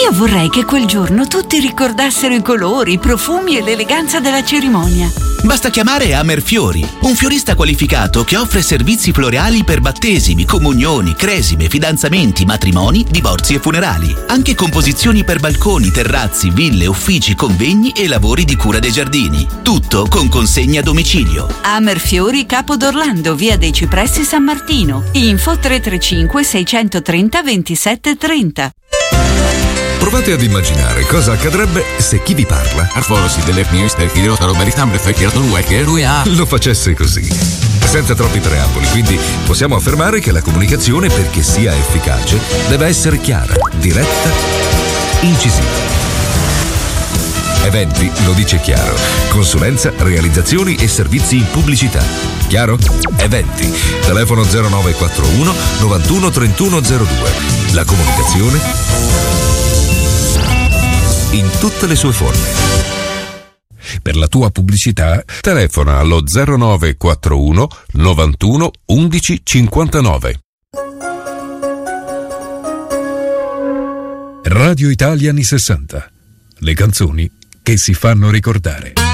Io vorrei che quel giorno tutti ricordassero i colori, i profumi e l'eleganza della cerimonia. Basta chiamare Amerfiori, un fiorista qualificato che offre servizi floreali per battesimi, comunioni, cresime, fidanzamenti, matrimoni, divorzi e funerali. Anche composizioni per balconi, terrazzi, ville, uffici, convegni e lavori di cura dei giardini. Tutto con consegna a domicilio. Amerfiori, Capo d'Orlando, via dei Cipressi, San Martino. Info 335 630 27 30. Provate ad immaginare cosa accadrebbe se chi vi parla lo facesse così. Senza troppi preamboli, quindi possiamo affermare che la comunicazione, perché sia efficace, deve essere chiara, diretta, incisiva. Eventi lo dice chiaro. Consulenza, realizzazioni e servizi in pubblicità. Chiaro? Eventi. Telefono 0941 91 31 02. La comunicazione in tutte le sue forme. Per la tua pubblicità telefona allo 0941 91 11 59. Radio Italia anni 60. Le canzoni che si fanno ricordare.